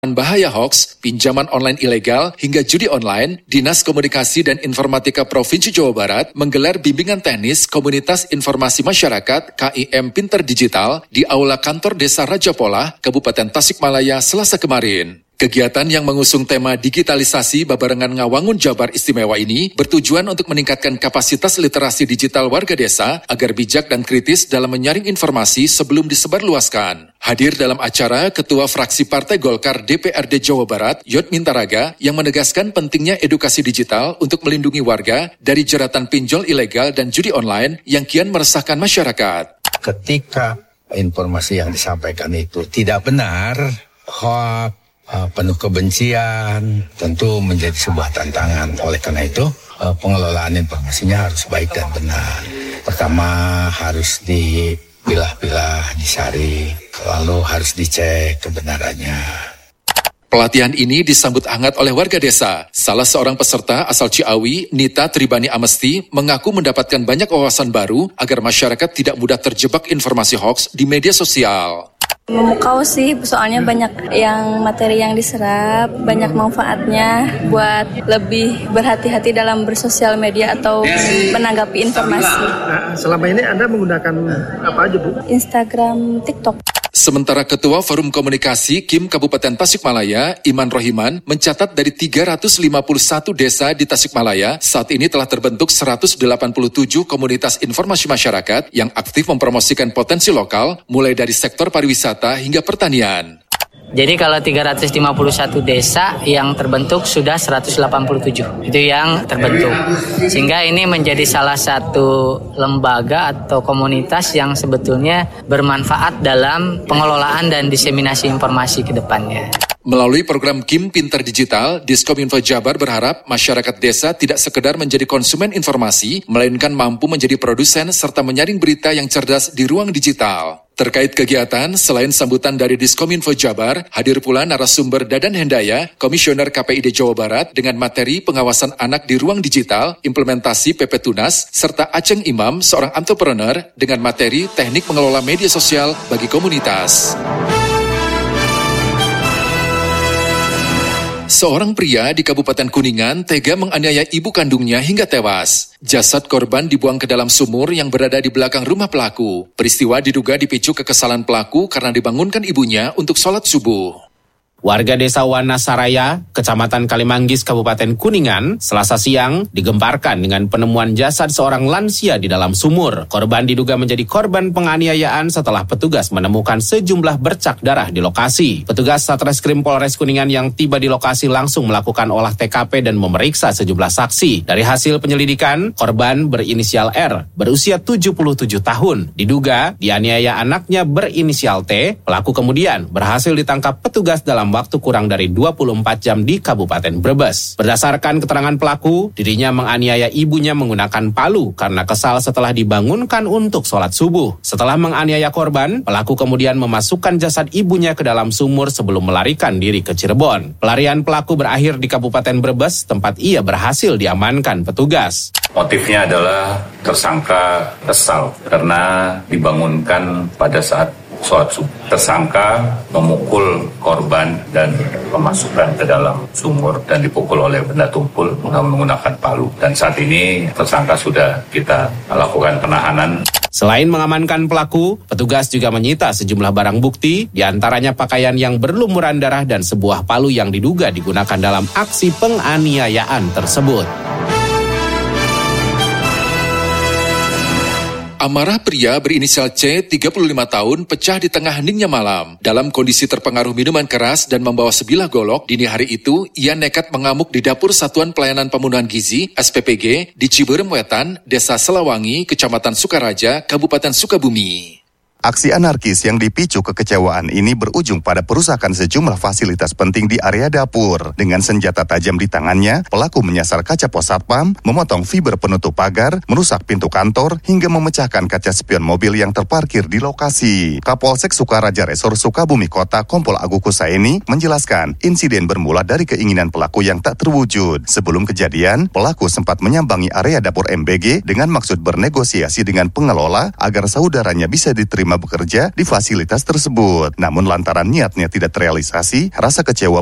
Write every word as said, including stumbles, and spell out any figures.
Bahaya hoaks, pinjaman online ilegal, hingga judi online, Dinas Komunikasi dan Informatika Provinsi Jawa Barat menggelar bimbingan teknis Komunitas Informasi Masyarakat K I M Pinter Digital di Aula Kantor Desa Rajapolah, Kabupaten Tasikmalaya, Selasa kemarin. Kegiatan yang mengusung tema digitalisasi Babarengan Ngawangun Jabar Istimewa ini bertujuan untuk meningkatkan kapasitas literasi digital warga desa agar bijak dan kritis dalam menyaring informasi sebelum disebarluaskan. Hadir dalam acara Ketua Fraksi Partai Golkar D P R D Jawa Barat, Yot Mintaraga, yang menegaskan pentingnya edukasi digital untuk melindungi warga dari jeratan pinjol ilegal dan judi online yang kian meresahkan masyarakat. Ketika informasi yang disampaikan itu tidak benar, hoax, penuh kebencian, tentu menjadi sebuah tantangan. Oleh karena itu, pengelolaan informasinya harus baik dan benar. Pertama, harus dipilah-pilah, disaring, lalu harus dicek kebenarannya. Pelatihan ini disambut hangat oleh warga desa. Salah seorang peserta asal Ciawi, Nita Tribani Amesti, mengaku mendapatkan banyak wawasan baru agar masyarakat tidak mudah terjebak informasi hoaks di media sosial. Memukau sih, soalnya banyak yang materi yang diserap, banyak manfaatnya buat lebih berhati-hati dalam bersosial media atau menanggapi informasi. Nah, selama ini Anda menggunakan apa aja, Bu? Instagram, TikTok. Sementara Ketua Forum Komunikasi K I M Kabupaten Tasikmalaya, Iman Rohiman, mencatat dari tiga ratus lima puluh satu desa di Tasikmalaya, saat ini telah terbentuk seratus delapan puluh tujuh komunitas informasi masyarakat yang aktif mempromosikan potensi lokal, mulai dari sektor pariwisata hingga pertanian. Jadi kalau tiga ratus lima puluh satu desa yang terbentuk sudah seratus delapan puluh tujuh, itu yang terbentuk. Sehingga ini menjadi salah satu lembaga atau komunitas yang sebetulnya bermanfaat dalam pengelolaan dan diseminasi informasi ke depannya. Melalui program K I M Pinter Digital, Diskominfo Jabar berharap masyarakat desa tidak sekedar menjadi konsumen informasi, melainkan mampu menjadi produsen serta menyaring berita yang cerdas di ruang digital. Terkait kegiatan, selain sambutan dari Diskominfo Jabar, hadir pula narasumber Dadan Hendaya, Komisioner K P I D Jawa Barat dengan materi pengawasan anak di ruang digital, implementasi P P Tunas, serta Aceng Imam, seorang entrepreneur dengan materi teknik mengelola media sosial bagi komunitas. Seorang pria di Kabupaten Kuningan tega menganiaya ibu kandungnya hingga tewas. Jasad korban dibuang ke dalam sumur yang berada di belakang rumah pelaku. Peristiwa diduga dipicu kekesalan pelaku karena dibangunkan ibunya untuk sholat subuh. Warga desa Wanasaraya, Kecamatan Kalimanggis, Kabupaten Kuningan, Selasa siang digemparkan dengan penemuan jasad seorang lansia di dalam sumur. Korban diduga menjadi korban penganiayaan setelah petugas menemukan sejumlah bercak darah di lokasi. Petugas Satreskrim Polres Kuningan yang tiba di lokasi langsung melakukan olah T K P dan memeriksa sejumlah saksi. Dari hasil penyelidikan, korban berinisial R, berusia tujuh puluh tujuh tahun. Diduga dianiaya anaknya berinisial T. Pelaku kemudian berhasil ditangkap petugas dalam waktu kurang dari dua puluh empat jam di Kabupaten Brebes. Berdasarkan keterangan pelaku, dirinya menganiaya ibunya menggunakan palu karena kesal setelah dibangunkan untuk sholat subuh. Setelah menganiaya korban, pelaku kemudian memasukkan jasad ibunya ke dalam sumur sebelum melarikan diri ke Cirebon. Pelarian pelaku berakhir di Kabupaten Brebes, tempat ia berhasil diamankan petugas. Motifnya adalah tersangka kesal karena dibangunkan pada saat sholat subuh. Tersangka memukul korban dan memasukkan ke dalam sumur dan dipukul oleh benda tumpul menggunakan palu. Dan saat ini tersangka sudah kita lakukan penahanan. Selain mengamankan pelaku, petugas juga menyita sejumlah barang bukti, diantaranya pakaian yang berlumuran darah dan sebuah palu yang diduga digunakan dalam aksi penganiayaan tersebut. Amarah pria berinisial C, tiga puluh lima tahun, pecah di tengah heningnya malam. Dalam kondisi terpengaruh minuman keras dan membawa sebilah golok, dini hari itu, ia nekat mengamuk di dapur Satuan Pelayanan Pemenuhan Gizi, S P P G, di Ciberem Wetan, Desa Selawangi, Kecamatan Sukaraja, Kabupaten Sukabumi. Aksi anarkis yang dipicu kekecewaan ini berujung pada perusakan sejumlah fasilitas penting di area dapur. Dengan senjata tajam di tangannya, pelaku menyasar kaca pos satpam, memotong fiber penutup pagar, merusak pintu kantor, hingga memecahkan kaca spion mobil yang terparkir di lokasi. Kapolsek Sukaraja Resor Sukabumi Kota Kompol Agung Kusaini menjelaskan insiden bermula dari keinginan pelaku yang tak terwujud. Sebelum kejadian, pelaku sempat menyambangi area dapur M B G dengan maksud bernegosiasi dengan pengelola agar saudaranya bisa diterima diterima bekerja di fasilitas tersebut. Namun lantaran niatnya tidak terrealisasi, rasa kecewa